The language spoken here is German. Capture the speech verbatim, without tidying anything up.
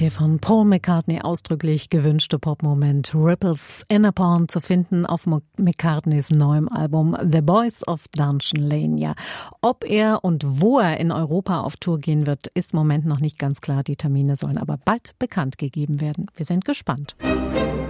Der von Paul McCartney ausdrücklich gewünschte Popmoment Ripples in a Pond zu finden auf McCartneys neuem Album The Boys of Dungeon Lane. Ja, ob er und wo er in Europa auf Tour gehen wird, ist im Moment noch nicht ganz klar. Die Termine sollen aber bald bekannt gegeben werden. Wir sind gespannt.